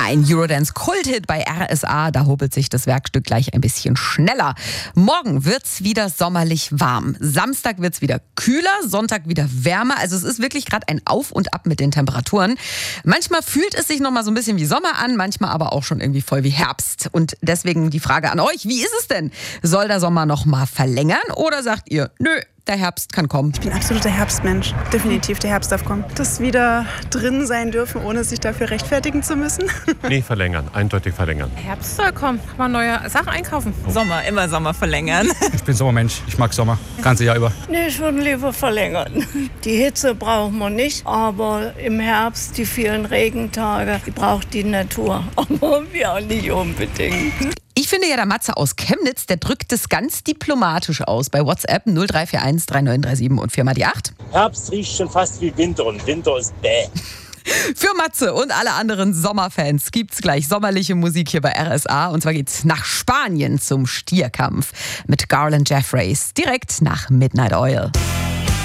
Ein Eurodance-Kulthit bei RSA, da hobelt sich das Werkstück gleich ein bisschen schneller. Morgen wird's wieder sommerlich warm. Samstag wird's wieder kühler, Sonntag wieder wärmer. Also es ist wirklich gerade ein Auf und Ab mit den Temperaturen. Manchmal fühlt es sich noch mal so ein bisschen wie Sommer an, manchmal aber auch schon irgendwie voll wie Herbst. Und deswegen die Frage an euch, wie ist es denn? Soll der Sommer noch mal verlängern oder sagt ihr, nö, der Herbst kann kommen? Ich bin absoluter Herbstmensch. Definitiv, der Herbst darf kommen. Dass wieder drin sein dürfen, ohne sich dafür rechtfertigen zu müssen. Nee, verlängern. Eindeutig verlängern. Herbst soll kommen. Mal neue Sachen einkaufen. Sommer, immer Sommer verlängern. Ich bin Sommermensch. Ich mag Sommer. Ganze Jahr über. Nee, ich würde lieber verlängern. Die Hitze brauchen wir nicht, aber im Herbst die vielen Regentage, die braucht die Natur. Aber wir auch nicht unbedingt. Ich finde ja, der Matze aus Chemnitz, der drückt es ganz diplomatisch aus. Bei WhatsApp 0341 3937 und 4 mal die 8. Herbst riecht schon fast wie Winter und Winter ist bäh. Für Matze und alle anderen Sommerfans gibt's gleich sommerliche Musik hier bei RSA. Und zwar geht's nach Spanien zum Stierkampf mit Garland Jeffreys direkt nach Midnight Oil.